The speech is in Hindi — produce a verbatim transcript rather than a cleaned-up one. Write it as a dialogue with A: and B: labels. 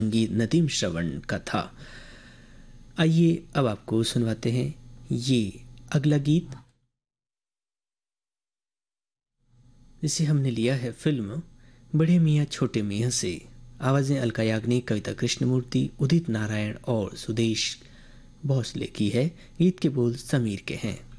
A: संगीत नदीम श्रवण का था। आइए अब आपको सुनवाते हैं ये अगला गीत, जिसे हमने लिया है फिल्म बड़े मियाँ छोटे मियाँ से। आवाज़ें अलका याग्निक, कविता कृष्णमूर्ति, उदित नारायण और सुदेश भोसले की है। गीत के बोल समीर के हैं।